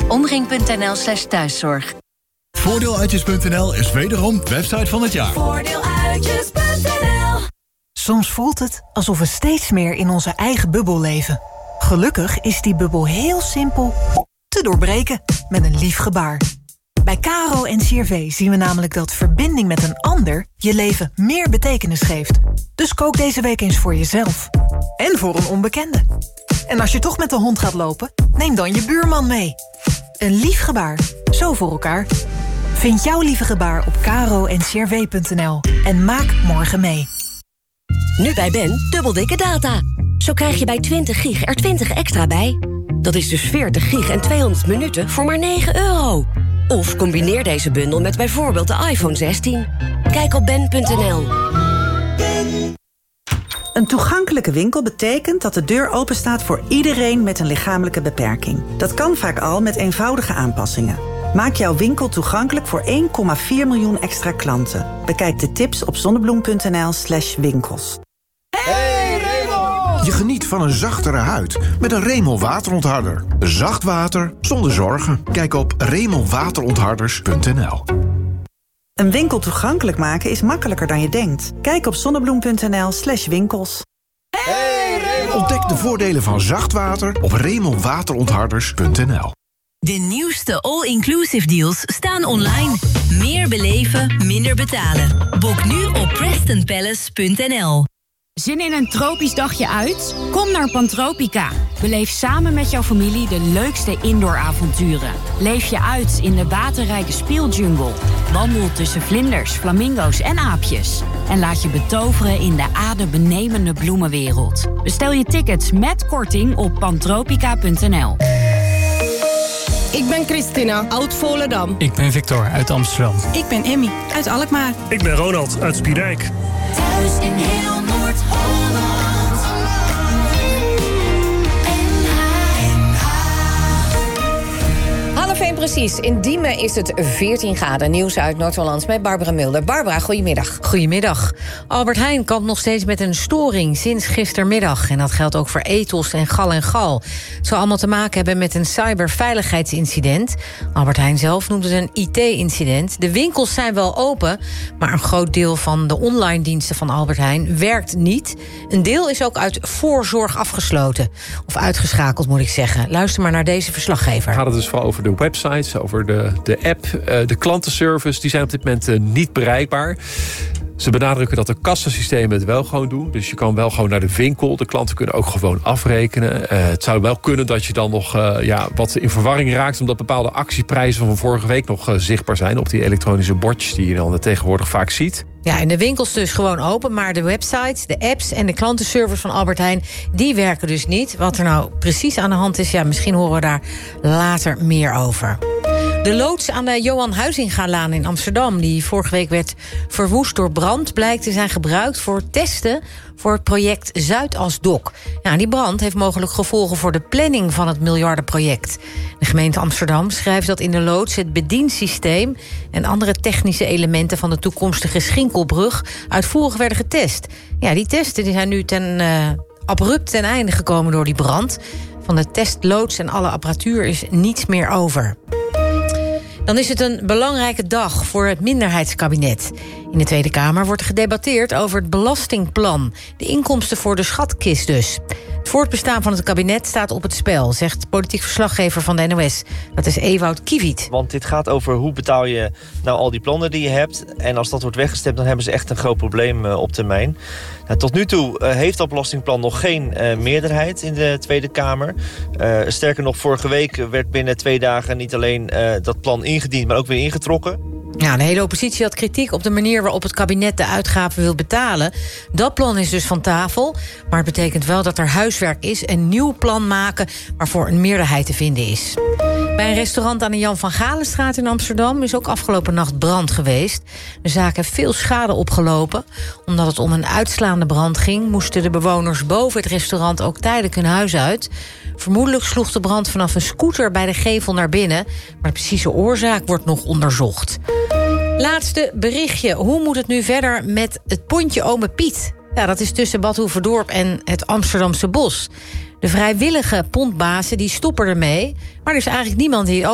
Omring.nl/thuiszorg. Voordeeluitjes.nl is wederom website van het jaar. Voordeeluitjes.nl. Soms voelt het alsof we steeds meer in onze eigen bubbel leven. Gelukkig is die bubbel heel simpel te doorbreken met een lief gebaar. Bij KRO en CRV zien we namelijk dat verbinding met een ander je leven meer betekenis geeft. Dus kook deze week eens voor jezelf. En voor een onbekende. En als je toch met de hond gaat lopen, neem dan je buurman mee. Een lief gebaar. Zo voor elkaar. Vind jouw lieve gebaar op kro-en-crv.nl en maak morgen mee. Nu bij Ben, dubbel dikke data. Zo krijg je bij 20 gig er 20 extra bij. Dat is dus 40 gig en 200 minuten voor maar €9. Of combineer deze bundel met bijvoorbeeld de iPhone 16. Kijk op ben.nl. Een toegankelijke winkel betekent dat de deur openstaat voor iedereen met een lichamelijke beperking. Dat kan vaak al met eenvoudige aanpassingen. Maak jouw winkel toegankelijk voor 1,4 miljoen extra klanten. Bekijk de tips op zonnebloem.nl/winkels. Hey Remol! Je geniet van een zachtere huid met een Remol waterontharder. Zacht water zonder zorgen. Kijk op remolwaterontharders.nl. Een winkel toegankelijk maken is makkelijker dan je denkt. Kijk op zonnebloem.nl/winkels. Hey Remol! Ontdek de voordelen van zacht water op remolwaterontharders.nl. De nieuwste all-inclusive deals staan online. Meer beleven, minder betalen. Boek nu op PrestonPalace.nl. Zin in een tropisch dagje uit? Kom naar Pantropica. Beleef samen met jouw familie de leukste indooravonturen. Leef je uit in de waterrijke speeljungle. Wandel tussen vlinders, flamingo's en aapjes. En laat je betoveren in de adembenemende bloemenwereld. Bestel je tickets met korting op pantropica.nl. Ik ben Christina, oud Volendam. Ik ben Victor, uit Amsterdam. Ik ben Emmy, uit Alkmaar. Ik ben Ronald, uit Spierdijk. Thuis in heel Noord-Holland. Half 1 precies. In Diemen is het 14 graden. Nieuws uit Noord-Holland met Barbara Mulder. Barbara, goedemiddag. Goedemiddag. Albert Heijn kampt nog steeds met een storing sinds gistermiddag. En dat geldt ook voor Ethos en Gal en Gal. Het zou allemaal te maken hebben met een cyberveiligheidsincident. Albert Heijn zelf noemt het een IT-incident. De winkels zijn wel open, maar een groot deel van de online diensten van Albert Heijn werkt niet. Een deel is ook uit voorzorg afgesloten. Of uitgeschakeld, moet ik zeggen. Luister maar naar deze verslaggever. Gaat het dus vooral over de websites, over de app, de klantenservice. Die zijn op dit moment niet bereikbaar. Ze benadrukken dat de kassasystemen het wel gewoon doen. Dus je kan wel gewoon naar de winkel. De klanten kunnen ook gewoon afrekenen. Het zou wel kunnen dat je dan nog wat in verwarring raakt, omdat bepaalde actieprijzen van vorige week nog zichtbaar zijn op die elektronische bordjes die je dan tegenwoordig vaak ziet. Ja, en de winkels dus gewoon open, maar de websites, de apps en de klantenservice van Albert Heijn, die werken dus niet. Wat er nou precies aan de hand is, misschien horen we daar later meer over. De loods aan de Johan Huizingalaan in Amsterdam, die vorige week werd verwoest door brand, blijkt te zijn gebruikt voor testen voor het project Zuidasdok. Ja, die brand heeft mogelijk gevolgen voor de planning van het miljardenproject. De gemeente Amsterdam schrijft dat in de loods het bediensysteem en andere technische elementen van de toekomstige Schinkelbrug uitvoerig werden getest. Ja, die testen die zijn nu abrupt ten einde gekomen door die brand. Van de testloods en alle apparatuur is niets meer over. Dan is het een belangrijke dag voor het minderheidskabinet. In de Tweede Kamer wordt gedebatteerd over het belastingplan. De inkomsten voor de schatkist dus. Het voortbestaan van het kabinet staat op het spel, zegt politiek verslaggever van de NOS. Dat is Ewout Kiewiet. Want dit gaat over hoe betaal je nou al die plannen die je hebt. En als dat wordt weggestemd, dan hebben ze echt een groot probleem op termijn. Nou, tot nu toe heeft dat belastingplan nog geen meerderheid in de Tweede Kamer. Sterker nog, vorige week werd binnen 2 dagen niet alleen dat plan ingediend, maar ook weer ingetrokken. Ja, de hele oppositie had kritiek op de manier waarop het kabinet de uitgaven wil betalen. Dat plan is dus van tafel, maar het betekent wel dat er huiswerk is, een nieuw plan maken waarvoor een meerderheid te vinden is. Bij een restaurant aan de Jan van Galenstraat in Amsterdam is ook afgelopen nacht brand geweest. De zaak heeft veel schade opgelopen. Omdat het om een uitslaande brand ging, moesten de bewoners boven het restaurant ook tijdelijk hun huis uit. Vermoedelijk sloeg de brand vanaf een scooter bij de gevel naar binnen, maar de precieze oorzaak wordt nog onderzocht. Laatste berichtje. Hoe moet het nu verder met het pontje Ome Piet? Ja, dat is tussen Bad Hoeverdorp en het Amsterdamse Bos. De vrijwillige pontbazen die stoppen ermee, maar er is eigenlijk niemand die